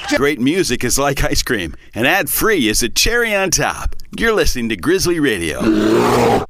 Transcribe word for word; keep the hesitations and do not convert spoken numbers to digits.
Great music is like ice cream, and ad-free is a cherry on top. You're listening to Grizzly Radio.